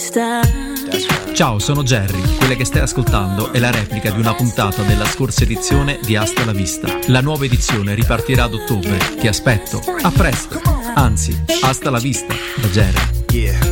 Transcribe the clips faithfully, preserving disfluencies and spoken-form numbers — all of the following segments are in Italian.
vista. Ciao, sono Jerry. Quella che stai ascoltando è la replica di una puntata della scorsa edizione di Hasta la Vista. La nuova edizione ripartirà ad ottobre. Ti aspetto. A presto. Anzi, hasta la vista da Jerry. Yeah.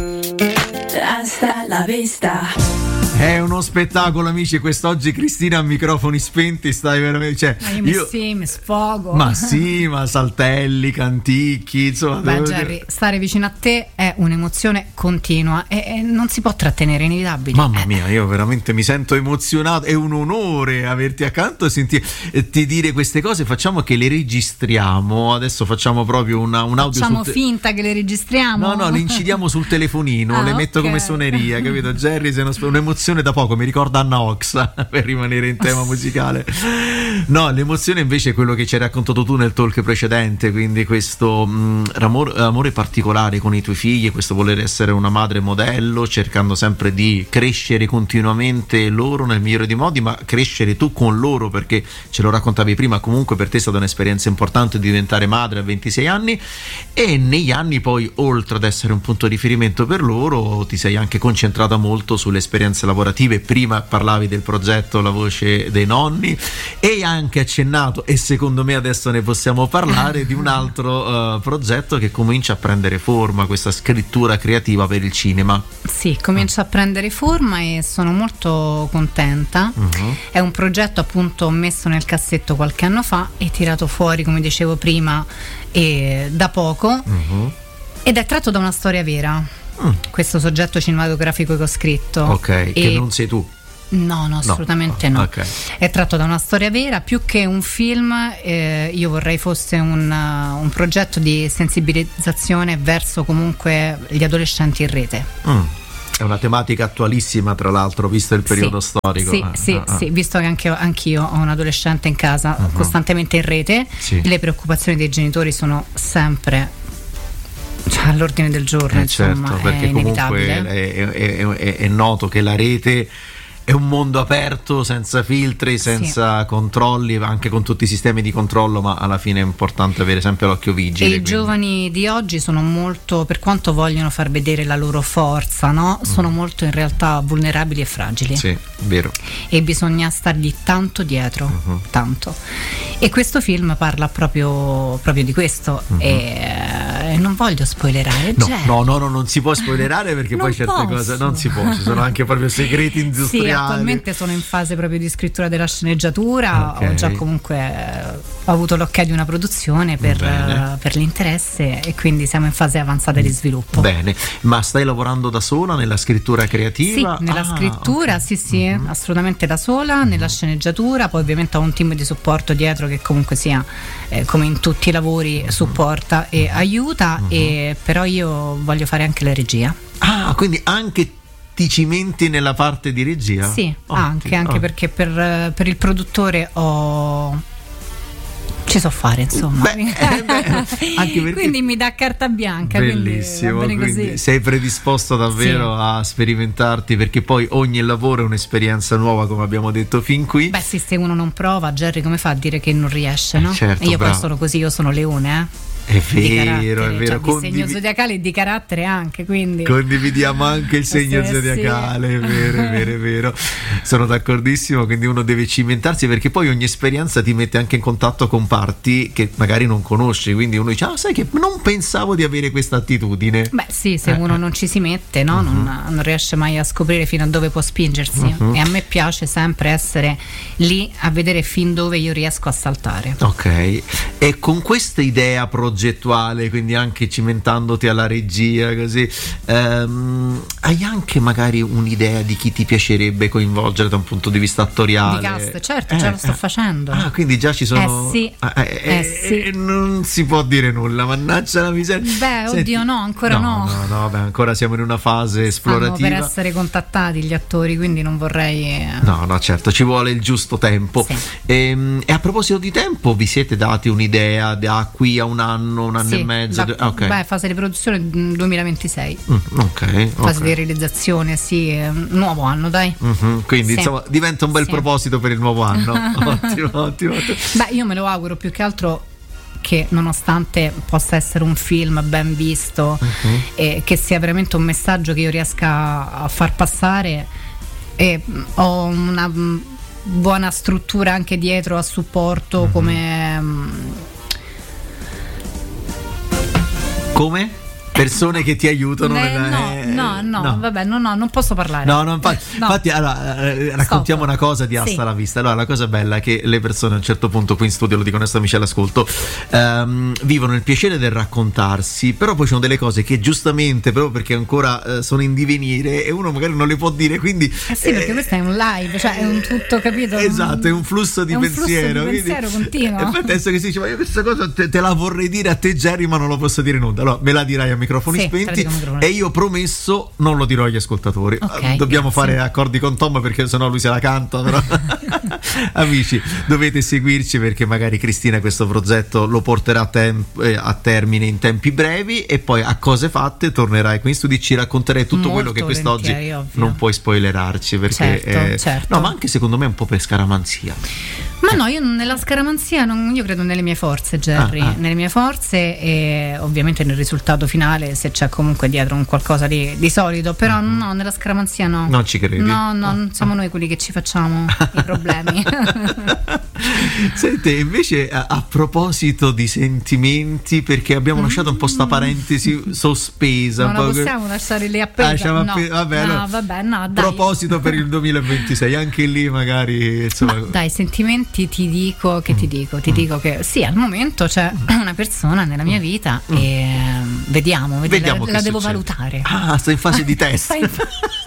Hasta la vista. È uno spettacolo, amici. Quest'oggi Cristina a microfoni spenti, stai veramente, cioè, ma io, mi io sì, mi sfogo. Ma sì, ma saltelli, canticchi, insomma. Beh, Jerry, dire... stare vicino a te è un'emozione continua e, e non si può trattenere, è inevitabile. Mamma eh. mia, io veramente mi sento emozionato, è un onore averti accanto e sentire e ti dire queste cose. Facciamo che le registriamo, adesso facciamo proprio una, un audio. Facciamo te... finta che le registriamo? No, no, le incidiamo sul telefonino, ah, le metto okay. come suoneria, capito? Jerry, se non... un'emozione da poco, mi ricorda Anna Ox per rimanere in tema musicale. No, l'emozione invece è quello che ci hai raccontato tu nel talk precedente, quindi questo mh, amore, amore particolare con i tuoi figli, questo voler essere una madre modello, cercando sempre di crescere continuamente loro nel migliore dei modi, ma crescere tu con loro, perché ce lo raccontavi prima, comunque per te è stata un'esperienza importante diventare madre a ventisei anni, e negli anni poi, oltre ad essere un punto di riferimento per loro, ti sei anche concentrata molto sulle esperienze lavorative. Prima parlavi del progetto La Voce dei Nonni e hai anche accennato, e secondo me adesso ne possiamo parlare, di un altro uh, progetto che comincia a prendere forma, questa scrittura creativa per il cinema. Sì, comincia a prendere forma e sono molto contenta. Uh-huh. È un progetto appunto messo nel cassetto qualche anno fa e tirato fuori, come dicevo prima, e da poco, uh-huh. ed è tratto da una storia vera. Mm. Questo soggetto cinematografico che ho scritto, ok, e... che non sei tu. No, no, assolutamente no, no. Okay. È tratto da una storia vera, più che un film. eh, io vorrei fosse un, uh, un progetto di sensibilizzazione verso comunque gli adolescenti in rete. Mm. È una tematica attualissima, tra l'altro, visto il periodo sì, storico. Sì, ah, sì, ah, sì, visto che anche anch'io ho un adolescente in casa, uh-huh. costantemente in rete, sì. Le preoccupazioni dei genitori sono sempre, cioè, all'ordine del giorno, eh, insomma, certo, perché è inevitabile. Comunque è, è, è, è noto che la rete è un mondo aperto, senza filtri, senza sì. controlli, anche con tutti i sistemi di controllo, ma alla fine è importante avere sempre l'occhio vigile. E quindi i giovani di oggi sono molto, per quanto vogliono far vedere la loro forza, no? Sono mm. molto in realtà vulnerabili e fragili. Sì, vero. E bisogna stargli tanto dietro, uh-huh. tanto. E questo film parla proprio, proprio di questo. Uh-huh. E non voglio spoilerare. No, no, no, no, non si può spoilerare perché poi certe posso. cose non si può, ci sono anche proprio segreti industriali. Sì, attualmente sono in fase proprio di scrittura della sceneggiatura, okay. Ho già comunque ho avuto l'ok di una produzione per, uh, per l'interesse, e quindi siamo in fase avanzata di sviluppo. Bene, ma stai lavorando da sola nella scrittura creativa? Sì, nella ah, scrittura, okay. sì sì, mm-hmm. assolutamente da sola, mm-hmm. nella sceneggiatura, poi ovviamente ho un team di supporto dietro che comunque sia, eh, come in tutti i lavori, mm-hmm. supporta e mm-hmm. aiuta, mm-hmm. e però io voglio fare anche la regia. Ah, quindi anche ti cimenti nella parte di regia? Sì, oh, anche, sì. anche oh. perché per, per il produttore ho... ci so fare, insomma. Beh, eh, beh, anche perché... quindi mi dà carta bianca. Bellissimo, quindi, quindi così. Sei predisposto davvero sì. a sperimentarti, perché poi ogni lavoro è un'esperienza nuova, come abbiamo detto fin qui. Beh sì, se uno non prova, Jerry come fa a dire che non riesce, no? Eh, certo, e io bravo. poi sono così, io sono leone, eh È vero, è vero. Cioè, Condiv- di segno zodiacale e di carattere anche, quindi condividiamo anche il segno sì, zodiacale, sì. è vero, è vero, è vero. Sono d'accordissimo, quindi uno deve cimentarsi, perché poi ogni esperienza ti mette anche in contatto con parti che magari non conosci, quindi uno dice, ah, sai che non pensavo di avere questa attitudine. Beh sì, se eh, uno eh. non ci si mette, no? Uh-huh. non, non riesce mai a scoprire fino a dove può spingersi, uh-huh. e a me piace sempre essere lì a vedere fin dove io riesco a saltare. Ok, e con questa idea progettuale, quindi anche cimentandoti alla regia così, ehm, hai anche magari un'idea di chi ti piacerebbe coinvolgere da un punto di vista attoriale? Di cast, certo, eh, già lo sto eh. facendo. Ah, quindi già ci sono. Eh sì, eh, eh, eh, sì. Eh, non si può dire nulla, mannaggia la miseria. Beh, Senti, oddio, no, ancora no. No, no, beh, ancora siamo in una fase esplorativa. Stanno per essere contattati gli attori, quindi non vorrei. No, no, certo, ci vuole il giusto tempo. Sì. E, e a proposito di tempo, vi siete dati un'idea da qui a un anno, un anno sì, e mezzo? da, okay. Beh, fase di produzione duemilaventisei. Mm, ok. Fase okay. di realizzazione, sì, nuovo anno, dai. Mm-hmm, quindi sì. insomma diventa un bel sì. proposito per il nuovo anno. Ottimo, ottimo, ottimo. Beh, io me lo auguro più che altro che nonostante possa essere un film ben visto uh-huh. e che sia veramente un messaggio che io riesca a far passare, e ho una buona struttura anche dietro a supporto uh-huh. come come? Persone che ti aiutano eh, nella, no, eh, no, no, no, vabbè, no, no, non posso parlare. No, no, infatti, no. infatti allora, eh, raccontiamo Stop. una cosa di Asta sì. alla vista. Allora, la cosa bella è che le persone a un certo punto qui in studio, lo dico nostri amici all'ascolto, ehm, vivono il piacere del raccontarsi, però poi ci sono delle cose che giustamente, proprio perché ancora eh, sono in divenire e uno magari non le può dire, quindi eh sì, perché eh, questo è un live, cioè è un tutto, capito? Esatto, è un flusso di è un pensiero, flusso di pensiero continuo. Infatti adesso che si dice, ma io questa cosa te, te la vorrei dire a te, Jerry, ma non lo posso dire nulla. Allora, me la dirai a microfoni sì, spenti e io promesso non lo dirò agli ascoltatori. Okay, dobbiamo grazie. fare accordi con Tom perché sennò lui se la canta, però. Amici, dovete seguirci perché magari Cristina questo progetto lo porterà a, tem- eh, a termine in tempi brevi e poi a cose fatte tornerai qui in studio e ci racconterai tutto Molto quello che quest'oggi ovvio. non puoi spoilerarci perché certo, eh, certo. no, ma anche secondo me un po' per scaramanzia. Ma no, io nella scaramanzia non, io credo nelle mie forze, Jerry, ah, ah. nelle mie forze e ovviamente nel risultato finale se c'è comunque dietro un qualcosa di, di solido, però mm-hmm. no, nella scaramanzia no. Non ci credi? No, no, ah, non siamo ah. noi quelli che ci facciamo i problemi. Senti, invece a, a proposito di sentimenti, perché abbiamo lasciato un po' sta parentesi sospesa. Non la po possiamo che... lasciare lì appesa. Ah, no, appe- vabbè, no, allora, vabbè, no, dai. proposito per il duemilaventisei, anche lì magari insomma... Ma dai, sentimenti ti dico che ti dico, ti mm. dico che sì, al momento c'è una persona nella mia vita mm. e vediamo, vediamo, vediamo la, che la devo succede. valutare. Ah, sta in fase di test. sta, in...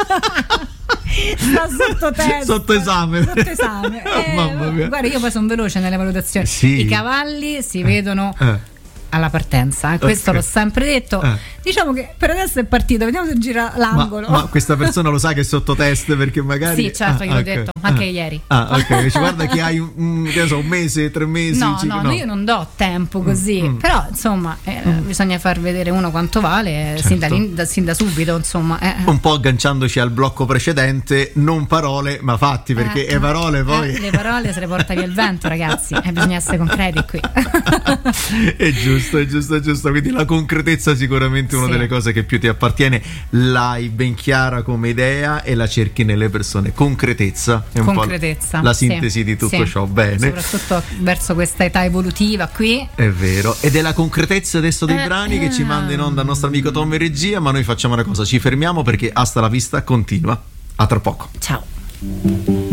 sta sotto test. Sotto esame. Sotto esame. Eh, Mamma mia. Guarda, io poi sono veloce nelle valutazioni. Sì. I cavalli si vedono eh. alla partenza, questo okay. l'ho sempre detto. Eh. Diciamo che per adesso è partito, vediamo se gira l'angolo. Ma, ma questa persona lo sa che è sotto test perché magari sì, certo, ah, gliel'ho okay. detto anche ah. ieri. Ah, ok, dici, guarda che hai un, un, che so, un mese, tre mesi. No, dici, no, no, io non do tempo così, mm, mm. però insomma eh, mm. bisogna far vedere uno quanto vale certo. sin, da, da, sin da subito, insomma. Eh. Un po' agganciandoci al blocco precedente, non parole ma fatti, perché eh, le parole poi... Eh, le parole se le porta via il vento, ragazzi, e eh, bisogna essere concreti qui. È giusto, è giusto, è giusto, quindi la concretezza sicuramente è una sì. delle cose che più ti appartiene, l'hai ben chiara come idea e la cerchi nelle persone. Concretezza è un concretezza, po' la sintesi sì, di tutto sì. ciò, bene. Soprattutto verso questa età evolutiva qui. È vero, ed è la concretezza adesso dei eh, brani che ci manda in onda il nostro amico Tom in regia, ma noi facciamo una cosa, ci fermiamo perché Hasta la vista continua. A tra poco. Ciao.